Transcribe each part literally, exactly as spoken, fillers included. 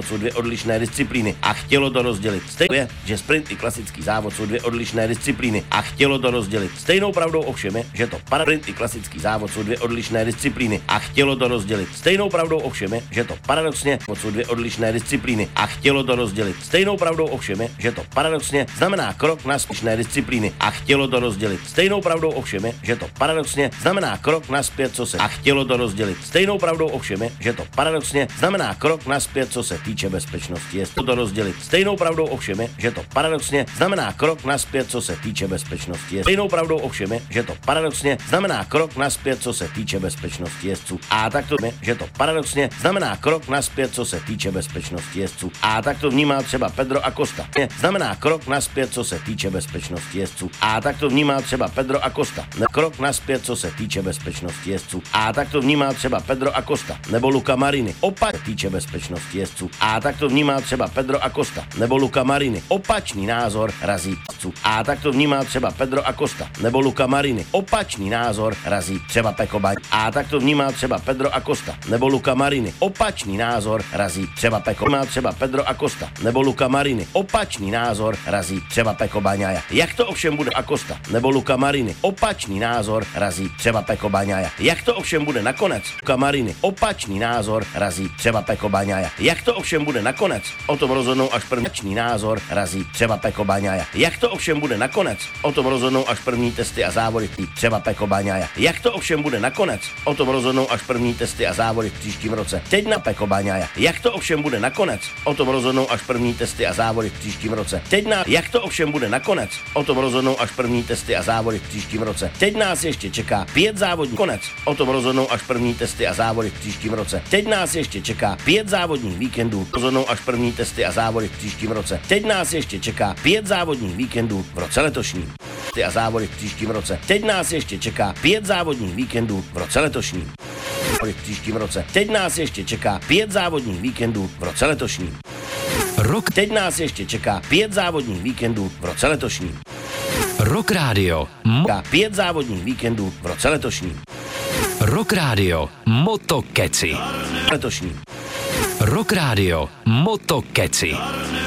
jsou dvě odlišné disciplíny a chtělo to rozdělit. Stejně, že sprint i klasický závod jsou dvě odlišné disciplíny a chtělo to rozdělit. Stejnou pravdou ovšem je, že to sprint i klasický závod jsou dvě odlišné disciplíny a chtělo to rozdělit. Stejnou pravdou ovšem je, že to paradoxně jsou dvě odlišné disciplíny a chtělo to rozdělit. Stejnou pravdou ovšem je, že to paradoxně znamená krok na spíšné disciplíny a chtělo to rozdělit. Stejnou pravdou ovšem je, že to paradoxně znamená krok naspět, co se a chtělo to rozdělit. Stejnou pravdou ovšem je, že to paradoxně znamená krok naspět, co se týče bezpečnosti. Je to rozdělit. Stejnou pravdou ovšem je, že to paradoxně znamená krok naspět, co se týče bezpečnosti. Stejnou pravdou ovšem je, že to paradoxně znamená krok naspět, co se týče bezpečnosti jezdců. A tak to je, že to paradoxně znamená krok naspět, co se týče bezpečnosti jezdců. A tak to vnímá třeba Pedro Acosta. Znamená krok naspět, co se týče bezpečnosti jezdců. A tak to vnímá třeba Pedro Acosta. Ne, krok naspět, co se týče bezpečnosti jezdců. A tak to vnímá třeba Pedro Acosta nebo Luca Marini. Opak týče bezpečnosti jezdců. A tak to vnímá třeba Pedro Acosta nebo Luca Marini. Opačný názor razí jezdců. A tak to vnímá třeba Pedro Acosta nebo Luca Marini. Opačný názor razí třeba Pecco Bagnaia. A tak to vnímá třeba Pedro Acosta nebo Luca Marini. Opačný názor razí třeba Pecco. Má třeba Pedro Acosta nebo Luca Marini. Opačný názor razí třeba Pecco Bagnaia. Jak to ovšem bude Acosta nebo Luca Marini? Opačný názor razí třeba Pecco Bagnaia. Jak to ovšem bude nakonec? Luca Marini. Opačný názor razí třeba Pecco Bagnaia. Jak to ovšem bude nakonec? O tom rozhodnou až první názor razí třeba Pecco Bagnaia. Jak to ovšem bude nakonec? O tom rozhodnou až první testy a závody třeba Pecco Bagnaia. Jak to ovšem bude nakonec? O tom rozhodnou až první testy a závody v příštím roce. Teď na Pecco Bagnaia. Jak to ovšem bude nakonec? O tom rozhodnou až první testy a závody v příštím roce. Teď na Jak to ovšem bude nakonec? O tom rozhodnou až první testy a závody v příštím roce. Teď nás ještě čeká pět závodních konec. O tom rozhodnou až první testy a závody v příštím roce. Teď nás ještě čeká pět závodních víkendů. Rozhodnou až první testy a závody v příštím roce. Teď nás ještě čeká pět závodních víkendů v roce letošním. A závody v příštím roce. Teď nás ještě čeká pět závodních víkendů v roce letošním. V příštím roce. Teď nás ještě čeká pět závodních víkendů v roce letošním. Rok. Teď nás ještě čeká pět závodních víkendů v roce letošním. Rock Radio. Mo- pět závodních víkendů v roce letošním. Rock Radio. Motokeci. Letošním. Rock Radio. Motokeci.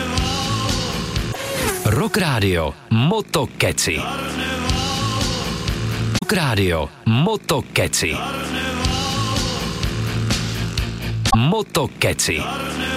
Rock Radio. Motokeci. Rock Radio. Motokeci. Motokeci.